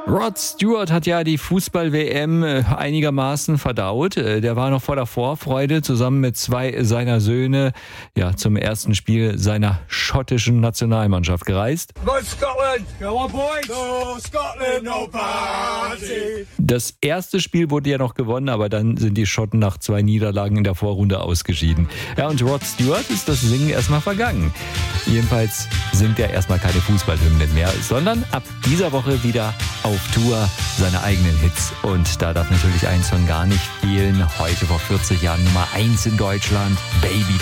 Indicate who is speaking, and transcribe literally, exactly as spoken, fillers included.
Speaker 1: Rod Stewart hat ja die Fußball-W M einigermaßen verdaut. Der war noch voller Vorfreude zusammen mit zwei seiner Söhne ja, zum ersten Spiel seiner schottischen Nationalmannschaft gereist.
Speaker 2: Go Scotland! Go on, boys! Go Scotland, no party!
Speaker 1: Das erste Spiel wurde ja noch gewonnen, aber dann sind die Schotten nach zwei Niederlagen in der Vorrunde ausgeschieden. Ja, und Rod Stewart ist das Singen erstmal vergangen. Jedenfalls singt er erstmal keine Fußballhymnen mehr, sondern ab dieser Woche wieder auf Tour seine eigenen Hits. Und da darf natürlich ein Song gar nicht fehlen. Heute vor vierzig Jahren Nummer eins in Deutschland, Baby